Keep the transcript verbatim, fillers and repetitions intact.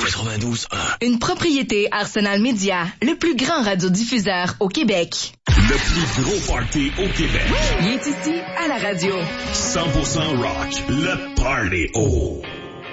quatre-vingt-douze un. Une propriété Arsenal Media, le plus grand radiodiffuseur au Québec. Le plus gros party au Québec. Il est ici à la radio. cent pour cent rock, le Party O.